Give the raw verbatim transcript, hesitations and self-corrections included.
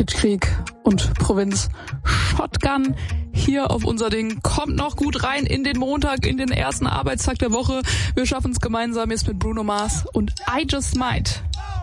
Kitschkrieg und Provinz. Shotgun hier auf unser Ding. Kommt noch gut rein in den Montag, in den ersten Arbeitstag der Woche. Wir schaffen es gemeinsam jetzt mit Bruno Mars und I Just Might.